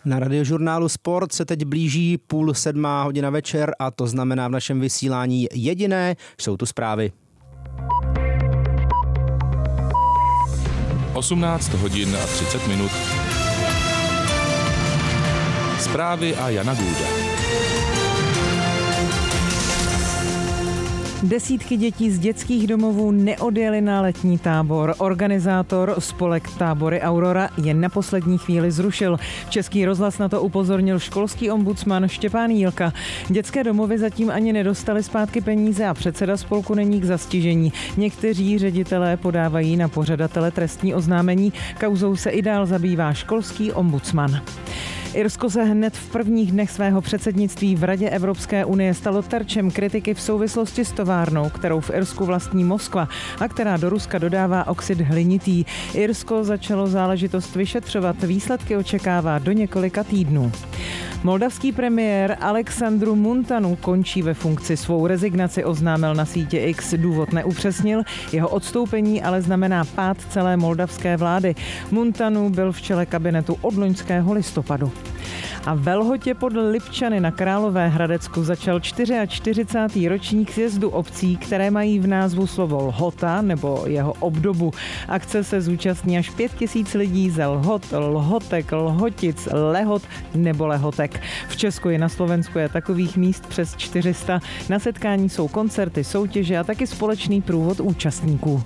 Na Radiožurnálu Sport se teď blíží 6:30 večer a to znamená v našem vysílání jediné, jsou tu zprávy. 18:30. Zprávy a Jana Gůda. Desítky dětí z dětských domovů neodjeli na letní tábor. Organizátor spolek Tábory Aurora je na poslední chvíli zrušil. Český rozhlas na to upozornil školský ombudsman Štěpán Jílka. Dětské domovy zatím ani nedostali zpátky peníze a předseda spolku není k zastižení. Někteří ředitelé podávají na pořadatele trestní oznámení. Kauzou se i dál zabývá školský ombudsman. Irsko se hned v prvních dnech svého předsednictví v Radě Evropské unie stalo terčem kritiky v souvislosti s továrnou, kterou v Irsku vlastní Moskva a která do Ruska dodává oxid hlinitý. Irsko začalo záležitost vyšetřovat, výsledky očekává do několika týdnů. Moldavský premiér Alexandru Muntanu končí ve funkci. Svou rezignaci oznámil na sítě X, důvod neupřesnil. Jeho odstoupení ale znamená pád celé moldavské vlády. Muntanu byl v čele kabinetu od loňského listopadu. A v Velhotě pod Lipčany na Královéhradecku začal 44. ročník sjezdu obcí, které mají v názvu slovo Lhota nebo jeho obdobu. Akce se zúčastní až 5000 lidí ze Lhot, Lhotek, Lhotic, Lehot nebo Lehotek. V Česku i na Slovensku je takových míst přes 400. Na setkání jsou koncerty, soutěže a taky společný průvod účastníků.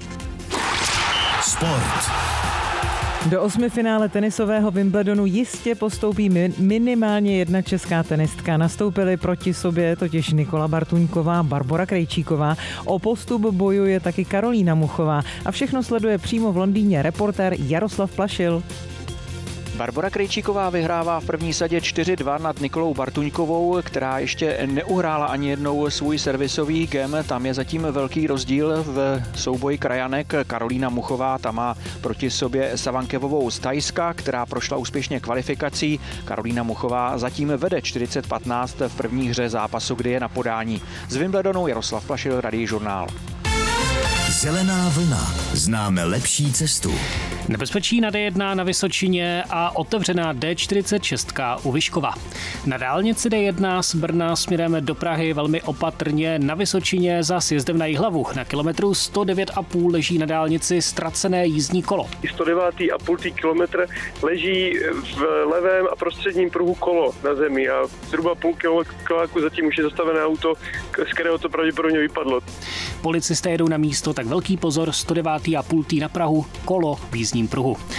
Sport. Do 8finále tenisového Wimbledonu jistě postoupí minimálně jedna česká tenistka. Nastoupily proti sobě totiž Nikola Bartuňková, Barbora Krejčíková. O postup bojuje taky Karolína Muchová. A všechno sleduje přímo v Londýně reportér Jaroslav Plašil. Barbora Krejčíková vyhrává v první sadě 4-2 nad Nikolou Bartuňkovou, která ještě neuhrála ani jednou svůj servisový game. Tam je zatím velký rozdíl v souboji krajanek. Karolína Muchová tam má proti sobě Savankevovou z Thajska, která prošla úspěšně kvalifikací. Karolína Muchová zatím vede 40-15 v první hře zápasu, kdy je na podání. Z Wimbledonu Jaroslav Plašil, Radiožurnál. Zelená vlna. Známe lepší cestu. Nebezpečí na D1 na Vysočině a otevřená D46 u Vyškova. Na dálnici D1 z Brna směrem do Prahy velmi opatrně, na Vysočině za sjezdem na Jihlavu. Na kilometru 109,5 leží na dálnici ztracené jízdní kolo. 109,5 kilometr leží v levém a prostředním pruhu kolo na zemi a zhruba půl kilometru zatím už je zastavené auto, z kterého to pravděpodobně vypadlo. Policisté jedou na místo, tak velký pozor, 109,5 na Prahu, kolo v jízdním pruhu.